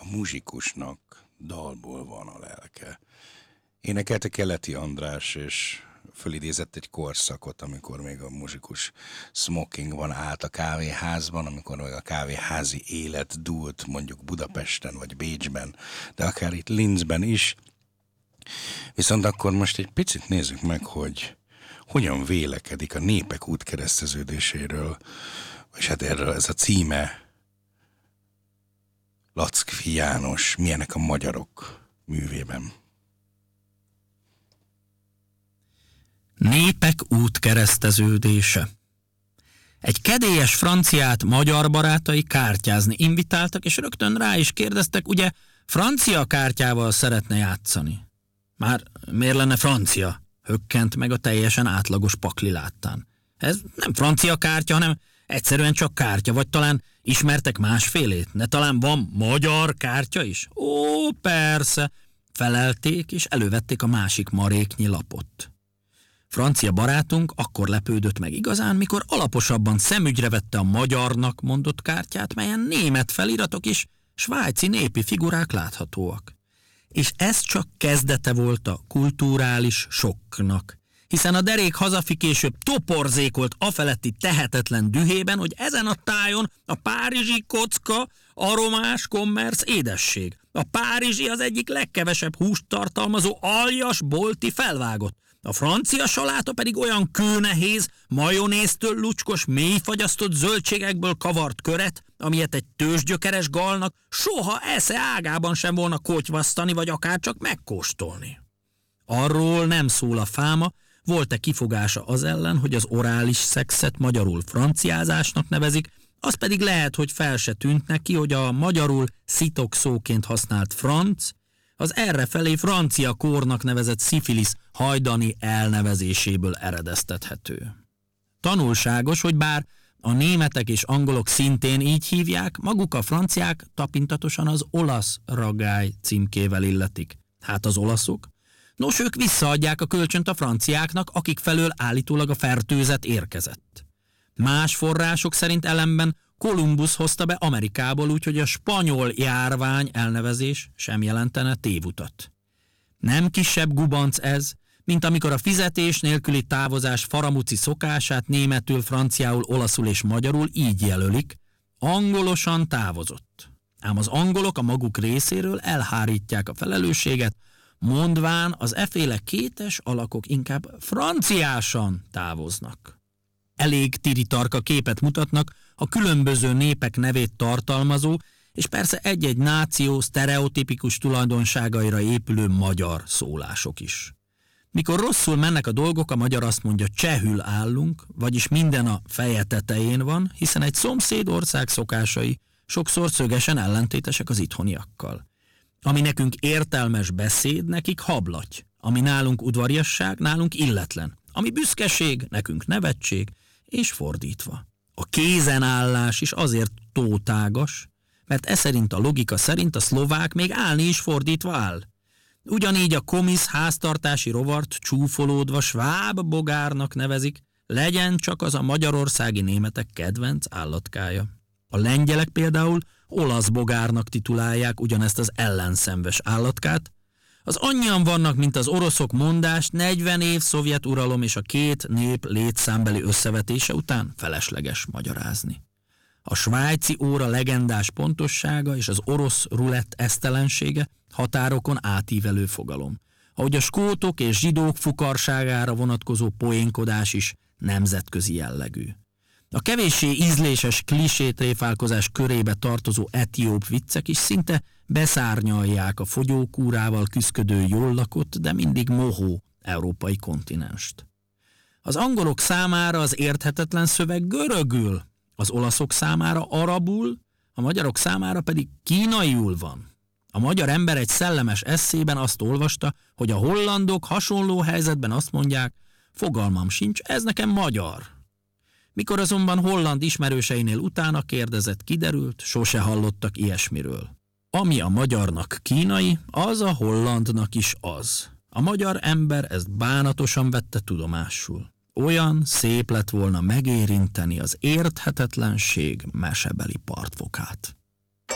muzsikusnak dalból van a lelke. Énekelte Keleti András, és fölidézett egy korszakot, amikor még a muzsikus smokingban állt a kávéházban, amikor még a kávéházi élet dúlt mondjuk Budapesten vagy Bécsben, de akár itt Linzben is. Viszont akkor most egy picit nézzük meg, hogy hogyan vélekedik a Népek útkereszteződéséről, és hát erről ez a címe, Lackfi János, milyenek a magyarok művében. Népek útkereszteződése. Egy kedélyes franciát magyar barátai kártyázni invitáltak, és rögtön rá is kérdeztek, ugye francia kártyával szeretne játszani. Már miért lenne francia? Hökkent meg a teljesen átlagos pakli láttán. Ez nem francia kártya, hanem egyszerűen csak kártya, vagy talán ismertek másfélét? Ne talán van magyar kártya is? Ó, persze, felelték, és elővették a másik maréknyi lapot. Francia barátunk akkor lepődött meg igazán, mikor alaposabban szemügyre vette a magyarnak mondott kártyát, melyen német feliratok és svájci népi figurák láthatóak. És ez csak kezdete volt a kulturális sokknak, hiszen a derék hazafi később toporzékolt afeletti tehetetlen dühében, hogy ezen a tájon a párizsi kocka, aromás, kommersz, édesség. A párizsi az egyik legkevesebb húst tartalmazó aljas bolti felvágott. A francia saláta pedig olyan kőnehéz, majonéztől lucskos, mélyfagyasztott zöldségekből kavart köret, amilyet egy tőzsgyökeres galnak soha esze ágában sem volna kotyvasztani, vagy akár csak megkóstolni. Arról nem szól a fáma, volt-e kifogása az ellen, hogy az orális szexet magyarul franciázásnak nevezik, az pedig lehet, hogy fel se tűnt neki, hogy a magyarul szitokszóként használt franc, az errefelé francia kórnak nevezett szifilisz hajdani elnevezéséből eredeztethető. Tanulságos, hogy bár a németek és angolok szintén így hívják, maguk a franciák tapintatosan az olasz ragály címkével illetik. Hát az olaszok? Nos, ők visszaadják a kölcsönt a franciáknak, akik felől állítólag a fertőzet érkezett. Más források szerint ellenben Kolumbusz hozta be Amerikából, úgyhogy a spanyol járvány elnevezés sem jelentene tévutat. Nem kisebb gubanc ez, mint amikor a fizetés nélküli távozás faramuci szokását németül, franciául, olaszul és magyarul így jelölik, angolosan távozott. Ám az angolok a maguk részéről elhárítják a felelősséget, mondván az efféle kétes alakok inkább franciásan távoznak. Elég tiritarka képet mutatnak a különböző népek nevét tartalmazó, és persze egy-egy náció sztereotipikus tulajdonságaira épülő magyar szólások is. Mikor rosszul mennek a dolgok, a magyar azt mondja, csehül állunk, vagyis minden a feje tetején van, hiszen egy szomszéd ország szokásai sokszor szögesen ellentétesek az itthoniakkal. Ami nekünk értelmes beszéd, nekik hablaty. Ami nálunk udvariasság, nálunk illetlen. Ami büszkeség, nekünk nevetség, és fordítva. A kézenállás is azért tótágas, mert szerint a logika szerint a szlovák még állni is fordítva áll. Ugyanígy a komisz háztartási rovart csúfolódva sváb bogárnak nevezik, legyen csak az a magyarországi németek kedvenc állatkája. A lengyelek például olasz bogárnak titulálják ugyanezt az ellenszenves állatkát. Az annyian vannak, mint az oroszok mondást, 40 év szovjet uralom és a két nép létszámbeli összevetése után felesleges magyarázni. A svájci óra legendás pontossága és az orosz rulett esztelensége határokon átívelő fogalom. Ahogy a skótok és zsidók fukarságára vonatkozó poénkodás is nemzetközi jellegű. A kevéssé ízléses klisé-tréfálkozás körébe tartozó etióp viccek is szinte beszárnyalják a fogyókúrával küszködő jól lakott, de mindig mohó európai kontinenst. Az angolok számára az érthetetlen szöveg görögül, az olaszok számára arabul, a magyarok számára pedig kínaiul van. A magyar ember egy szellemes esszében azt olvasta, hogy a hollandok hasonló helyzetben azt mondják, fogalmam sincs, ez nekem magyar. Mikor azonban holland ismerőseinél utána kérdezett, kiderült, sose hallottak ilyesmiről. Ami a magyarnak kínai, az a hollandnak is az. A magyar ember ezt bánatosan vette tudomásul. Olyan szép lett volna megérinteni az érthetetlenség mesebeli partfokát.